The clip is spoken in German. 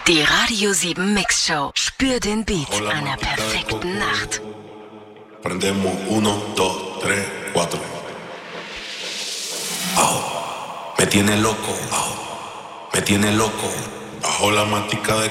Die Radio 7 Mixshow. Spür den Beat einer perfekten Nacht. Prendemos 1, 2, 3, 4. Me tiene loco, me tiene loco. Bajo la matica de